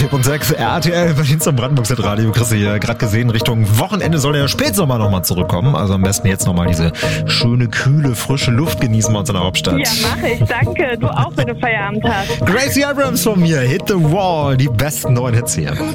104.6 RTL Berlin zum Brandenburg Radio. Chris hier gerade gesehen, Richtung Wochenende soll der Spätsommer nochmal zurückkommen. Also am besten jetzt nochmal diese schöne, kühle, frische Luft genießen bei uns in der Hauptstadt. Ja, mache ich. Danke. Du auch, wenn du Feierabend hast. Gracie Abrams von mir, Hit the Wall, die besten neuen Hits hier.